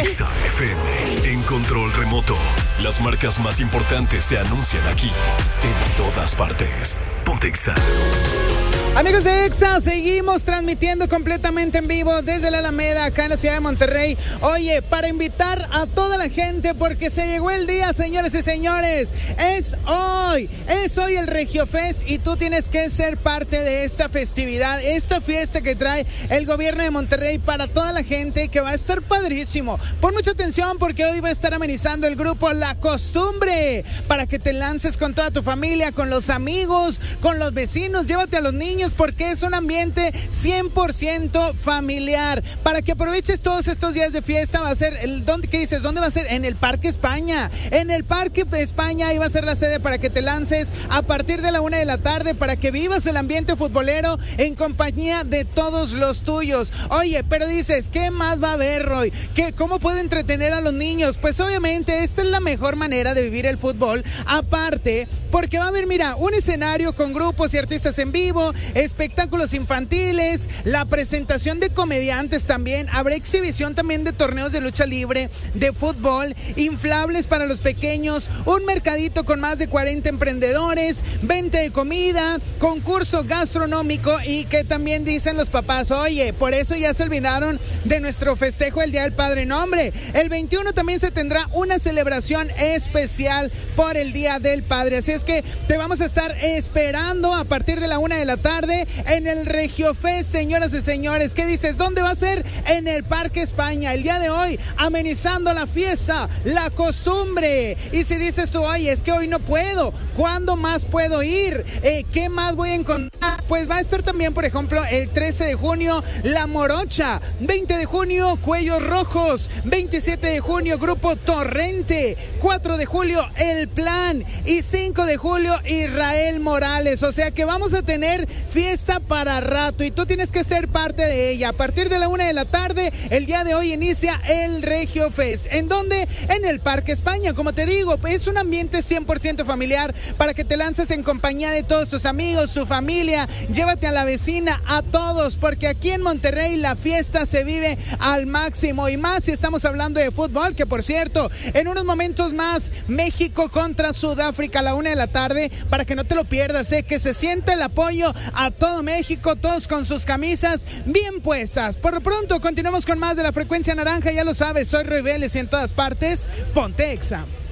Exa FM, en control remoto. Las marcas más importantes se anuncian aquí, en todas partes. Ponte Exa. Amigos de Exa, seguimos transmitiendo completamente en vivo desde la Alameda, acá en la ciudad de Monterrey. Oye, para invitar a toda la gente, porque se llegó el día, señores y señores. Es hoy el Regio Fest y tú tienes que ser parte de esta festividad, esta fiesta que trae el gobierno de Monterrey para toda la gente, que va a estar padrísimo. Pon mucha atención porque hoy va a estar amenizando el grupo La Costumbre, para que te lances con toda tu familia, con los amigos, con los vecinos, llévate a los niños, porque es un ambiente 100% familiar, para que aproveches todos estos días de fiesta. Va a ser, ¿qué dices? ¿Dónde va a ser? En el Parque España. En el Parque España, ahí va a ser la sede para que te lances a partir de la 1 de la tarde, para que vivas el ambiente futbolero en compañía de todos los tuyos. Oye, pero dices, ¿qué más va a haber, Roy? ¿Cómo puedo entretener a los niños? Pues obviamente esta es la mejor manera de vivir el fútbol, aparte, porque va a haber, mira, un escenario con grupos y artistas en vivo, espectáculos infantiles, la presentación de comediantes también, habrá exhibición también de torneos de lucha libre, de fútbol, inflables para los pequeños, un mercadito con más de 40 emprendedores, venta de comida, concurso gastronómico, y que también dicen los papás, oye, por eso ya se olvidaron de nuestro festejo el Día del Padre. No, hombre, el 21 también se tendrá una celebración especial por el Día del Padre, así es que te vamos a estar esperando a partir de la 1 de la tarde en el Regio Fest, señoras y señores. ¿Qué dices? ¿Dónde va a ser? En el Parque España. El día de hoy, amenizando la fiesta, La Costumbre. Y si dices tú, oye, es que hoy no puedo, ¿cuándo más puedo ir? ¿Qué más voy a encontrar? Pues va a estar también, por ejemplo, el 13 de junio, La Morocha. 20 de junio, Cuellos Rojos. 27 de junio, Grupo Torrente. 4 de julio, El Plan. Y 5 de julio, Israel Morales. O sea que vamos a tener fiesta para rato y tú tienes que ser parte de ella. A partir de la 1 de la tarde, el día de hoy inicia el Regio Fest. ¿En dónde? En el Parque España. Como te digo, es un ambiente 100% familiar para que te lances en compañía de todos tus amigos, tu familia. Llévate a la vecina, a todos, porque aquí en Monterrey la fiesta se vive al máximo, y más si estamos hablando de fútbol, que por cierto, en unos momentos más, México contra Sudáfrica a la 1 de la tarde, para que no te lo pierdas, que se siente el apoyo a todo México, todos con sus camisas bien puestas. Por lo pronto, continuamos con más de la Frecuencia Naranja, ya lo sabes, soy Roy Vélez y en todas partes, ponte Exa.